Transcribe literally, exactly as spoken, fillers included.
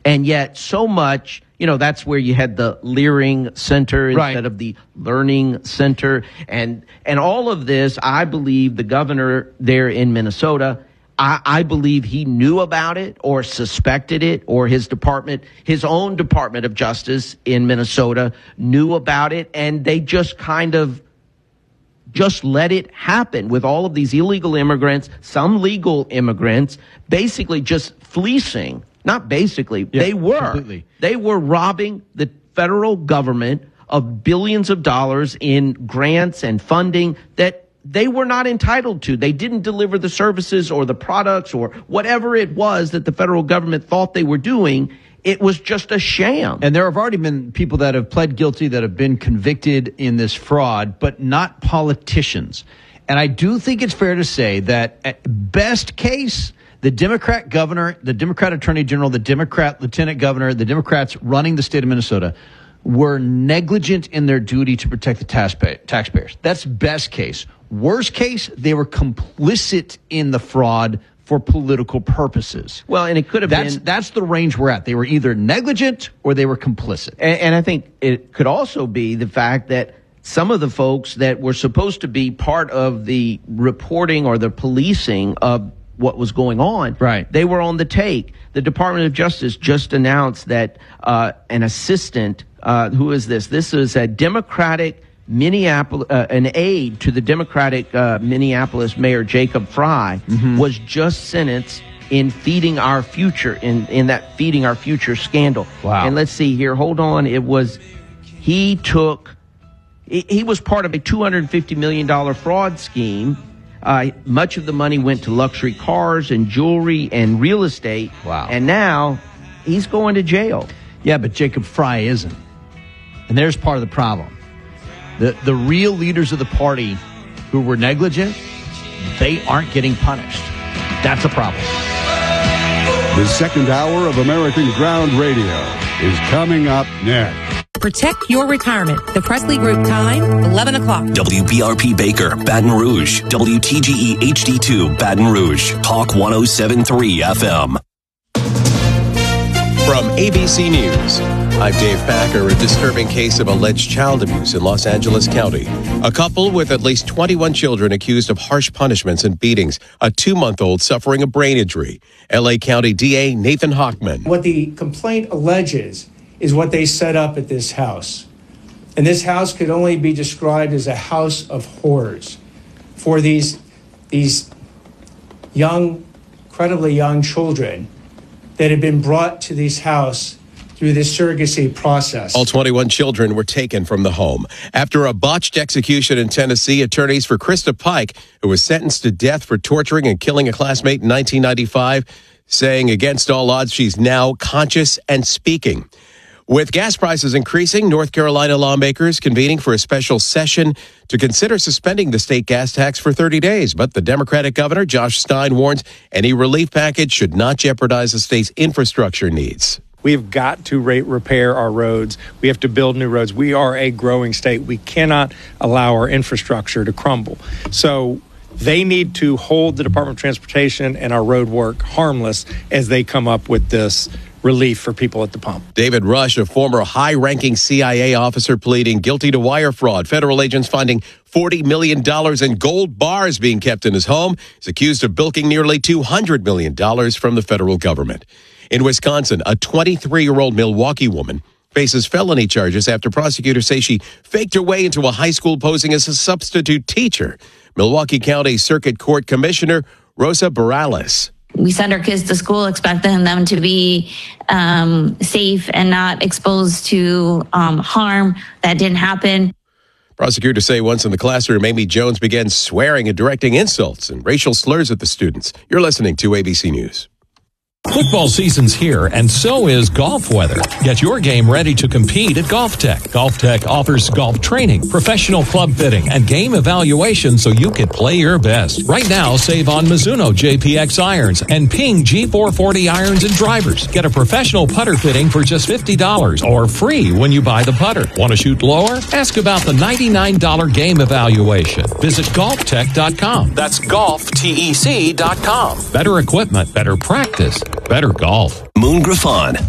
And yet so much, you know, that's where you had the Leering Center instead right. of the Learning Center. And and all of this, I believe the governor there in Minnesota, I, I believe he knew about it or suspected it, or his department, his own Department of Justice in Minnesota knew about it. And they just kind of just let it happen with all of these illegal immigrants, some legal immigrants, basically just fleecing. Not basically, yeah, they were. Completely. They were robbing the federal government of billions of dollars in grants and funding that they were not entitled to. They didn't deliver the services or the products or whatever it was that the federal government thought they were doing. It was just a sham. And there have already been people that have pled guilty, that have been convicted in this fraud, but not politicians. And I do think it's fair to say that at best case, the Democrat governor, the Democrat attorney general, the Democrat lieutenant governor, the Democrats running the state of Minnesota were negligent in their duty to protect the taxpayers. That's best case. Worst case, they were complicit in the fraud for political purposes. Well, and it could have that's, been... That's the range we're at. They were either negligent or they were complicit. And, and I think it could also be the fact that some of the folks that were supposed to be part of the reporting or the policing of what was going on, right. they were on the take. The Department of Justice just announced that uh, an assistant, uh, who is this? This is a Democratic Minneapolis, uh, an aide to the Democratic uh, Minneapolis Mayor Jacob Frey, mm-hmm. was just sentenced in Feeding Our Future, in, in that Feeding Our Future scandal. Wow. And let's see here, hold on. It was, he took, he, he was part of a two hundred fifty million dollars fraud scheme. Uh, much of the money went to luxury cars and jewelry and real estate. Wow. And now he's going to jail. Yeah, but Jacob Frey isn't. And there's part of the problem. The the real leaders of the party who were negligent, they aren't getting punished. That's a problem. The second hour of American Ground Radio is coming up next. Protect your retirement. The Presley Group time, eleven o'clock. W B R P Baker, Baton Rouge. W T G E H D two, Baton Rouge. Talk one oh seven point three F M. From A B C News, I'm Dave Packer. A disturbing case of alleged child abuse in Los Angeles County. A couple with at least twenty-one children accused of harsh punishments and beatings. A two-month-old suffering a brain injury. L A County D A Nathan Hochman. What the complaint alleges is what they set up at this house. And this house could only be described as a house of horrors for these, these young, incredibly young children that had been brought to this house through this surrogacy process. All twenty-one children were taken from the home. After a botched execution in Tennessee, attorneys for Krista Pike, who was sentenced to death for torturing and killing a classmate in nineteen ninety-five, saying against all odds she's now conscious and speaking. With gas prices increasing, North Carolina lawmakers convening for a special session to consider suspending the state gas tax for thirty days. But the Democratic governor, Josh Stein, warns any relief package should not jeopardize the state's infrastructure needs. We've got to rate repair our roads. We have to build new roads. We are a growing state. We cannot allow our infrastructure to crumble. So they need to hold the Department of Transportation and our road work harmless as they come up with this relief for people at the pump. David Rush, a former high-ranking C I A officer pleading guilty to wire fraud. Federal agents finding forty million dollars in gold bars being kept in his home. He's accused of bilking nearly two hundred million dollars from the federal government. In Wisconsin, a twenty-three-year-old Milwaukee woman faces felony charges after prosecutors say she faked her way into a high school posing as a substitute teacher. Milwaukee County Circuit Court Commissioner Rosa Barales. We send our kids to school expecting them to be um, safe and not exposed to um, harm. That didn't happen. Prosecutors say once in the classroom, Amy Jones began swearing and directing insults and racial slurs at the students. You're listening to A B C News. Football season's here, and so is golf weather. Get your game ready to compete at GolfTech. GolfTech offers golf training, professional club fitting, and game evaluation so you can play your best. Right now, save on Mizuno J P X irons and Ping G four forty irons and drivers. Get a professional putter fitting for just fifty dollars or free when you buy the putter. Want to shoot lower? Ask about the ninety-nine dollars game evaluation. Visit golf tech dot com. That's golf tech dot com. Better equipment, better practice, better golf. Moon Griffon.